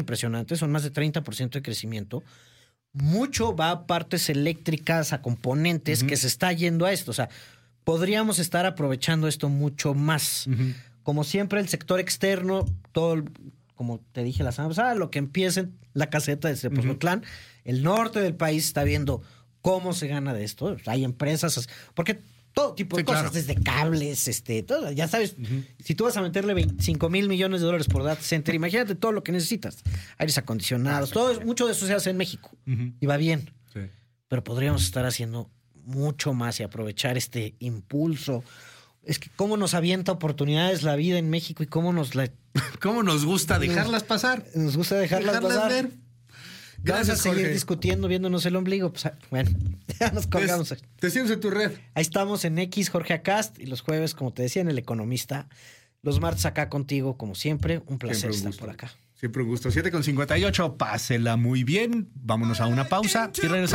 impresionantes, son más de 30% de crecimiento. Mucho va a partes eléctricas, a componentes que se está yendo a esto. O sea, podríamos estar aprovechando esto mucho más. Como siempre, el sector externo, todo, como te dije la semana pasada, lo que empiece en la caseta de Tepoztlán, el norte del país está viendo cómo se gana de esto. Hay empresas, porque todo tipo de cosas, desde cables, todo, ya sabes, si tú vas a meterle 25 mil millones de dólares por data center, imagínate todo lo que necesitas. Aires acondicionados, mucho de eso se hace en México y va bien. Sí. Pero podríamos estar haciendo mucho más y aprovechar este impulso. Es que cómo nos avienta oportunidades la vida en México y cómo nos gusta dejarlas pasar. Nos gusta dejarlas pasar. Ver. Gracias, vamos a seguir Jorge. Discutiendo, viéndonos el ombligo. Pues, bueno, ya nos colgamos. Te sigo en tu red. Ahí estamos en X, Jorge Acast, y los jueves, como te decía, en El Economista. Los martes acá contigo, como siempre. Un placer estar por acá. Siempre un gusto. 7:58, pásela muy bien. Vámonos a una pausa y regresamos.